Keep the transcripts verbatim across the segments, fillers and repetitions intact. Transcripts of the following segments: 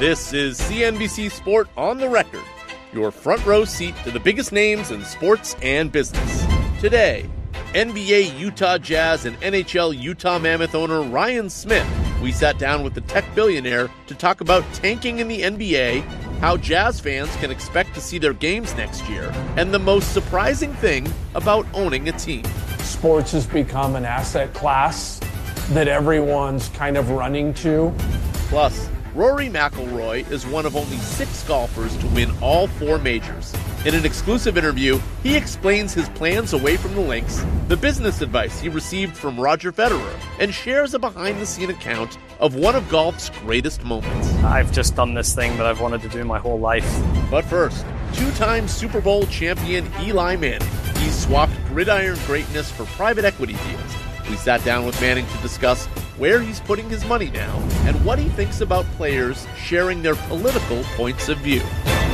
This is C N B C Sport on the Record, your front row seat to the biggest names in sports and business. Today, N B A Utah Jazz and N H L Utah Mammoth owner Ryan Smith. We sat down with the tech billionaire to talk about tanking in the N B A, how Jazz fans can expect to see their games next year, and the most surprising thing about owning a team. Sports has become an asset class that everyone's kind of running to. Plus, Rory McIlroy is one of only six golfers to win all four majors. In an exclusive interview, he explains his plans away from the links, the business advice he received from Roger Federer, and shares a behind-the-scene account of one of golf's greatest moments. I've just done this thing that I've wanted to do my whole life. But first, two-time Super Bowl champion Eli Manning. He's swapped gridiron greatness for private equity deals. We sat down with Manning to discuss where he's putting his money now and what he thinks about players sharing their political points of view.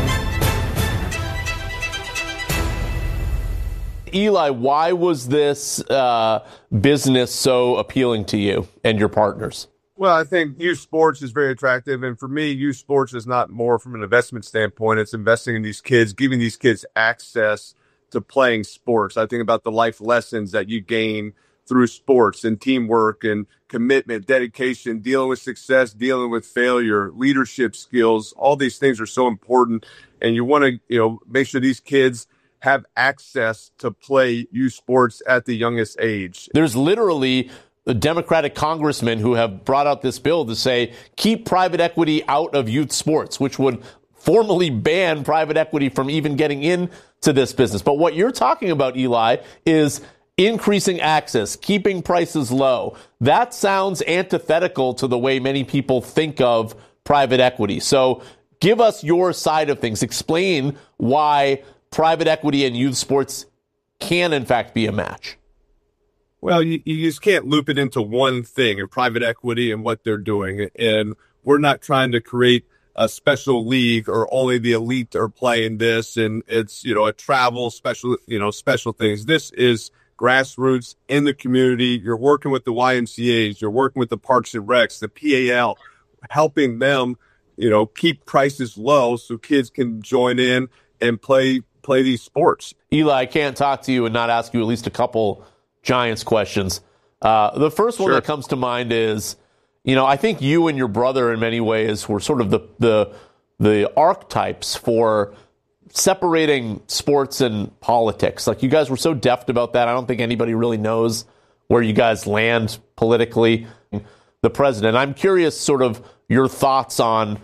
Eli, why was this uh, business so appealing to you and your partners? Well, I think youth sports is very attractive. And for me, youth sports is not more from an investment standpoint. It's investing in these kids, giving these kids access to playing sports. I think about the life lessons that you gain through sports and teamwork and commitment, dedication, dealing with success, dealing with failure, leadership skills. All these things are so important. And you want to, you know, make sure these kids have access to play youth sports at the youngest age. There's literally the Democratic congressmen who have brought out this bill to say, keep private equity out of youth sports, which would formally ban private equity from even getting into this business. But what you're talking about, Eli, is increasing access, keeping prices low. That sounds antithetical to the way many people think of private equity. So give us your side of things. Explain why private equity and youth sports can, in fact, be a match. Well, you, you just can't loop it into one thing, in private equity and what they're doing. And we're not trying to create a special league or only the elite are playing this. And it's, you know, a travel special, you know, special things. This is grassroots in the community. You're working with the Y M C As, you're working with the Parks and Recs, the P A L, helping them, you know, keep prices low so kids can join in and play play these sports. Eli, I can't talk to you and not ask you at least a couple Giants questions. Uh, the first one Sure. that comes to mind is, you know, I think you and your brother in many ways were sort of the the the archetypes for separating sports and politics. Like, you guys were so deft about that. I don't think anybody really knows where you guys land politically. The president. I'm curious sort of your thoughts on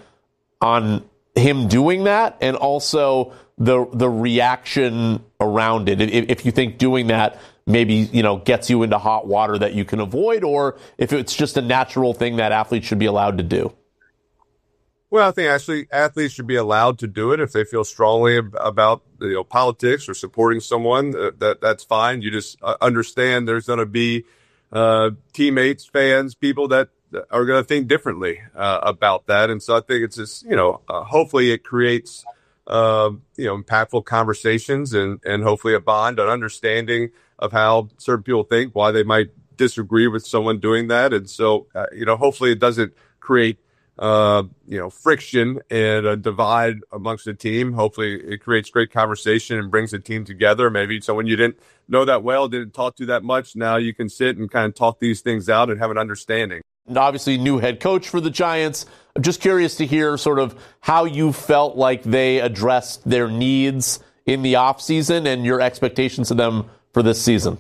on him doing that and also the the reaction around it. If, if you think doing that maybe, you know, gets you into hot water that you can avoid, or if it's just a natural thing that athletes should be allowed to do. Well, I think actually athletes should be allowed to do it if they feel strongly ab- about, you know, politics or supporting someone. Uh, that that's fine. You just uh, understand there's going to be uh, teammates, fans, people that are going to think differently uh, about that. And so I think it's just, you know, uh, hopefully it creates, uh, you know, impactful conversations and, and hopefully a bond, an understanding of how certain people think, why they might disagree with someone doing that. And so, uh, you know, hopefully it doesn't create uh, you know, friction and a divide amongst the team. Hopefully it creates great conversation and brings the team together. Maybe someone you didn't know that well, didn't talk to that much. Now you can sit and kind of talk these things out and have an understanding. And obviously, new head coach for the Giants. I'm just curious to hear sort of how you felt like they addressed their needs in the offseason and your expectations of them for this season.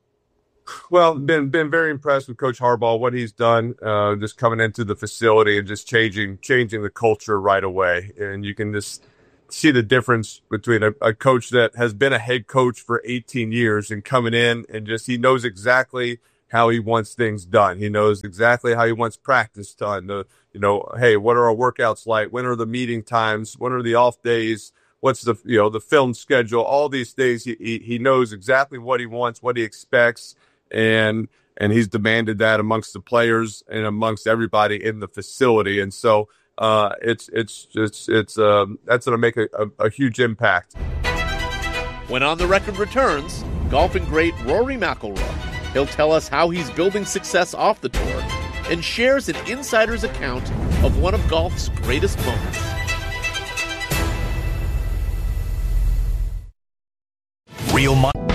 Well, been been very impressed with Coach Harbaugh, what he's done, uh, just coming into the facility and just changing changing the culture right away. And you can just see the difference between a, a coach that has been a head coach for eighteen years and coming in and just he knows exactly how he wants things done. He knows exactly how he wants practice done. The, you know, hey, what are our workouts like? When are the meeting times? When are the off days? What's the, you know, the film schedule? All these things. He, he, he knows exactly what he wants, what he expects. And, and he's demanded that amongst the players and amongst everybody in the facility. And so, uh, it's, it's, it's, it's, um, that's going to make a, a, a huge impact. When On the Record returns, golfing great Rory McIlroy. He'll tell us how he's building success off the tour and shares an insider's account of one of golf's greatest moments. Real money.